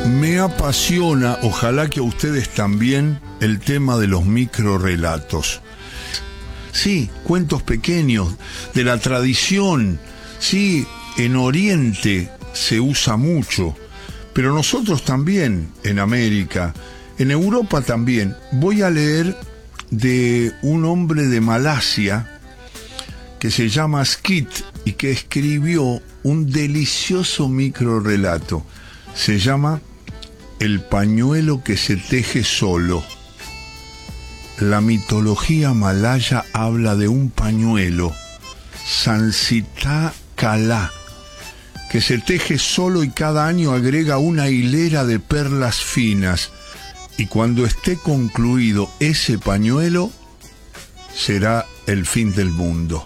Me apasiona, ojalá que a ustedes también, el tema de los microrrelatos. Sí, cuentos pequeños, de la tradición. Sí, en Oriente se usa mucho, pero nosotros también, en América, en Europa también. Voy a leer de un hombre de Malasia que se llama Skit y que escribió un delicioso microrrelato. Se llama El pañuelo que se teje solo. La mitología malaya habla de un pañuelo, Sansita Kala, que se teje solo y cada año agrega una hilera de perlas finas. Y cuando esté concluido ese pañuelo, será el fin del mundo.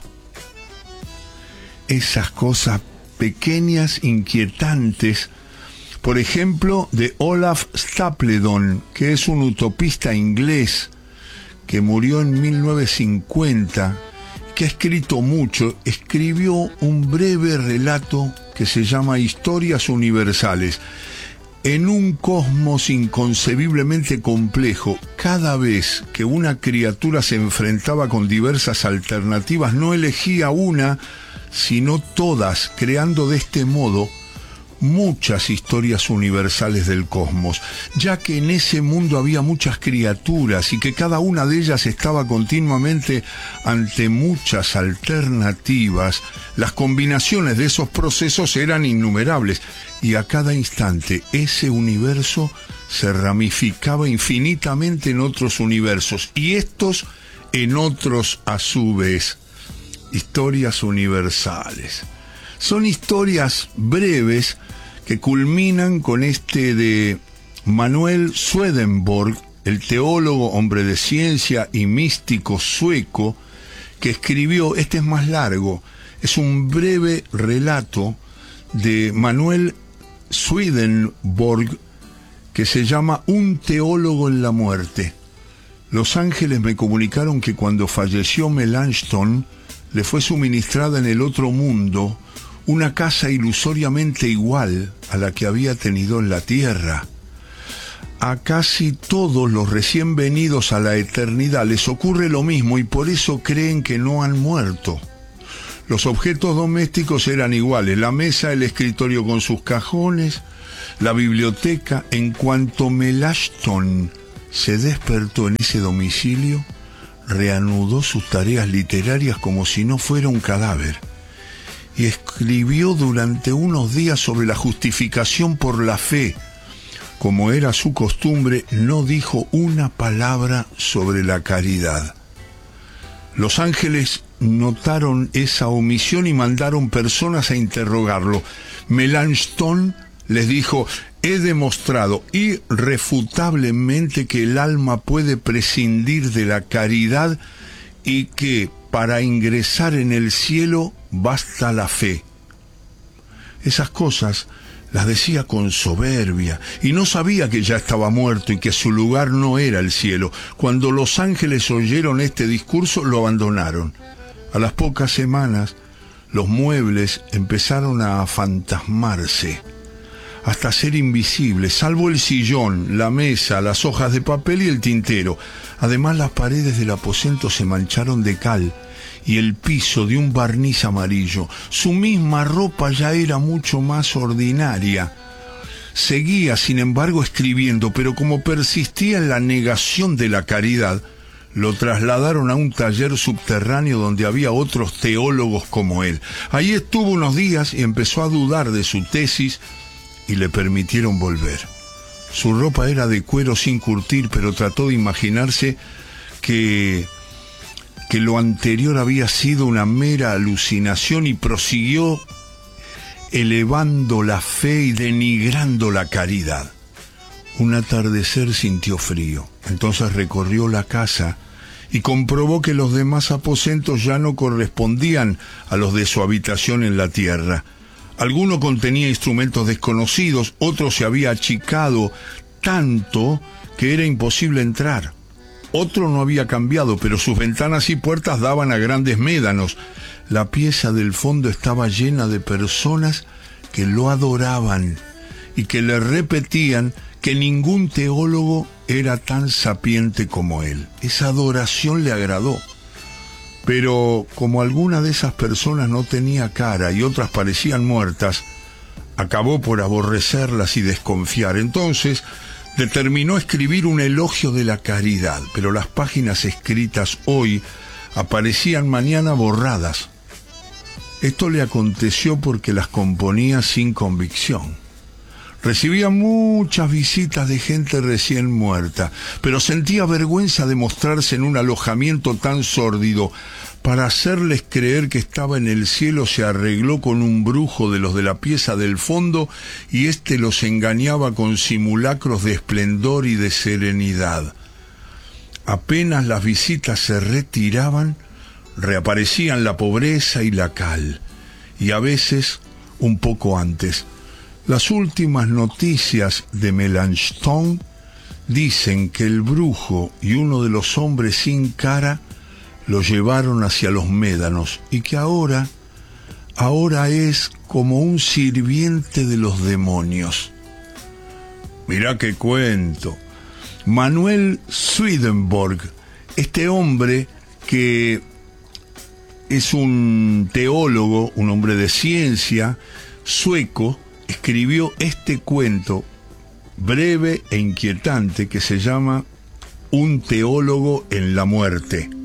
Esas cosas pequeñas, inquietantes, por ejemplo, de Olaf Stapledon, que es un utopista inglés que murió en 1950, que ha escrito mucho. Escribió un breve relato que se llama Historias Universales. En un cosmos inconcebiblemente complejo, cada vez que una criatura se enfrentaba con diversas alternativas, no elegía una, sino todas, creando de este modo muchas historias universales del cosmos, ya que en ese mundo había muchas criaturas y que cada una de ellas estaba continuamente ante muchas alternativas. Las combinaciones de esos procesos eran innumerables y a cada instante ese universo se ramificaba infinitamente en otros universos y estos en otros a su vez. Historias universales. Son historias breves que culminan con este de Manuel Swedenborg, el teólogo, hombre de ciencia y místico sueco, que escribió, este es más largo, es un breve relato de Manuel Swedenborg que se llama Un teólogo en la muerte. Los ángeles me comunicaron que cuando falleció Melanchthon, le fue suministrada en el otro mundo una casa ilusoriamente igual a la que había tenido en la tierra. A casi todos los recién venidos a la eternidad les ocurre lo mismo y por eso creen que no han muerto. Los objetos domésticos eran iguales, la mesa, el escritorio con sus cajones, la biblioteca. En cuanto Melanchthon se despertó en ese domicilio, reanudó sus tareas literarias como si no fuera un cadáver y escribió durante unos días sobre la justificación por la fe. Como era su costumbre, no dijo una palabra sobre la caridad. Los ángeles notaron esa omisión y mandaron personas a interrogarlo. Melanchthon les dijo: he demostrado irrefutablemente que el alma puede prescindir de la caridad y que para ingresar en el cielo basta la fe. Esas cosas las decía con soberbia y no sabía que ya estaba muerto y que su lugar no era el cielo. Cuando los ángeles oyeron este discurso, lo abandonaron. A las pocas semanas, los muebles empezaron a fantasmarse, hasta ser invisibles, salvo el sillón, la mesa, las hojas de papel y el tintero. Además, las paredes del aposento se mancharon de cal y el piso de un barniz amarillo. Su misma ropa ya era mucho más ordinaria. Seguía, sin embargo, escribiendo, pero como persistía en la negación de la caridad, lo trasladaron a un taller subterráneo donde había otros teólogos como él. Ahí estuvo unos días y empezó a dudar de su tesis y le permitieron volver. Su ropa era de cuero sin curtir, pero trató de imaginarse que lo anterior había sido una mera alucinación y prosiguió elevando la fe y denigrando la caridad. Un atardecer sintió frío, entonces recorrió la casa y comprobó que los demás aposentos ya no correspondían a los de su habitación en la tierra. Alguno contenía instrumentos desconocidos, otro se había achicado tanto que era imposible entrar. Otro no había cambiado, pero sus ventanas y puertas daban a grandes médanos. La pieza del fondo estaba llena de personas que lo adoraban y que le repetían que ningún teólogo era tan sapiente como él. Esa adoración le agradó. Pero como alguna de esas personas no tenía cara y otras parecían muertas, acabó por aborrecerlas y desconfiar. Entonces determinó escribir un elogio de la caridad, pero las páginas escritas hoy aparecían mañana borradas. Esto le aconteció porque las componía sin convicción. Recibía muchas visitas de gente recién muerta, pero sentía vergüenza de mostrarse en un alojamiento tan sórdido. Para hacerles creer que estaba en el cielo, se arregló con un brujo de los de la pieza del fondo, y éste los engañaba con simulacros de esplendor y de serenidad. Apenas las visitas se retiraban, reaparecían la pobreza y la cal, y a veces un poco antes. Las últimas noticias de Melanchthon dicen que el brujo y uno de los hombres sin cara lo llevaron hacia los médanos y que ahora es como un sirviente de los demonios. Mirá qué cuento. Manuel Swedenborg, este hombre que es un teólogo, un hombre de ciencia sueco, escribió este cuento breve e inquietante que se llama Un teólogo en la muerte.